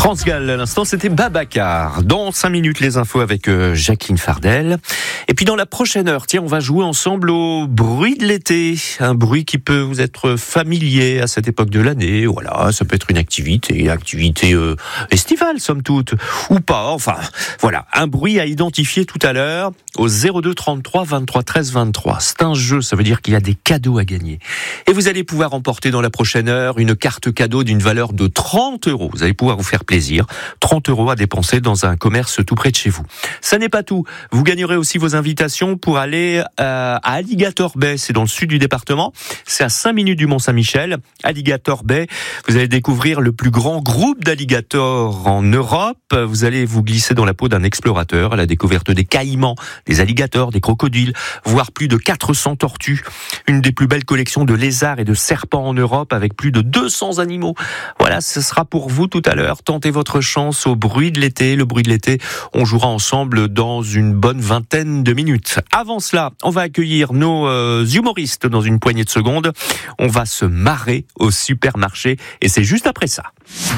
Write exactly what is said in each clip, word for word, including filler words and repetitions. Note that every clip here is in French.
France Gall, à l'instant, c'était Babacar. Dans cinq minutes, les infos avec euh, Jacqueline Fardel. Et puis dans la prochaine heure, tiens, on va jouer ensemble au bruit de l'été. Un bruit qui peut vous être familier à cette époque de l'année. Voilà, ça peut être une activité, activité euh, estivale, somme toute. Ou pas, enfin, voilà. Un bruit à identifier tout à l'heure au zéro deux trente-trois vingt-trois treize vingt-trois. C'est un jeu, ça veut dire qu'il y a des cadeaux à gagner. Et vous allez pouvoir emporter dans la prochaine heure une carte cadeau d'une valeur de trente euros. Vous allez pouvoir vous faire plaisir. trente euros à dépenser dans un commerce tout près de chez vous. Ça n'est pas tout. Vous gagnerez aussi vos invitations pour aller euh, à Alligator Bay. C'est dans le sud du département. C'est à cinq minutes du Mont-Saint-Michel. Alligator Bay. Vous allez découvrir le plus grand groupe d'alligators en Europe. Vous allez vous glisser dans la peau d'un explorateur à la découverte des caïmans, des alligators, des crocodiles, voire plus de quatre cents tortues. Une des plus belles collections de lézards et de serpents en Europe avec plus de deux cents animaux. Voilà, ce sera pour vous tout à l'heure. Tentez votre chance au bruit de l'été. Le bruit de l'été, on jouera ensemble dans une bonne vingtaine de minutes. Avant cela, on va accueillir nos euh, humoristes dans une poignée de secondes. On va se marrer au supermarché et c'est juste après ça.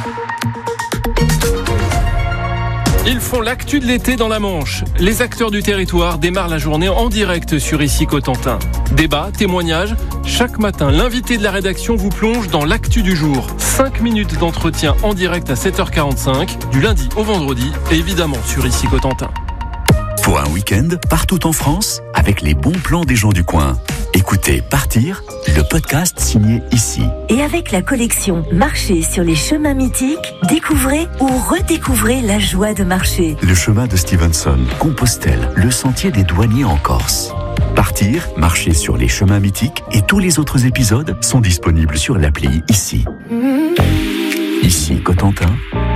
Ils font l'actu de l'été dans la Manche. Les acteurs du territoire démarrent la journée en direct sur Ici Cotentin. Débat, témoignages. Chaque matin, l'invité de la rédaction vous plonge dans l'actu du jour. cinq minutes d'entretien en direct à sept heures quarante-cinq, du lundi au vendredi, et évidemment sur Ici Cotentin. Pour un week-end, partout en France, avec les bons plans des gens du coin. Écoutez Partir, le podcast signé Ici. Et avec la collection Marcher sur les chemins mythiques, découvrez ou redécouvrez la joie de marcher. Le chemin de Stevenson, Compostelle, le sentier des douaniers en Corse. Partir, marcher sur les chemins mythiques et tous les autres épisodes sont disponibles sur l'appli Ici. Ici Cotentin.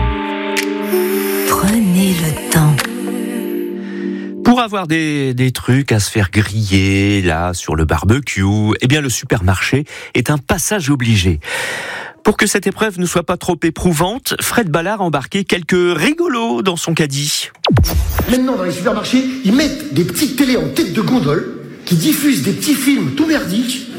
Prenez le temps. Pour avoir des, des trucs à se faire griller, là, sur le barbecue, eh bien, le supermarché est un passage obligé. Pour que cette épreuve ne soit pas trop éprouvante, Fred Ballard a embarqué quelques rigolos dans son caddie. Maintenant, dans les supermarchés, ils mettent des petites télés en tête de gondole qui diffusent des petits films tout merdiques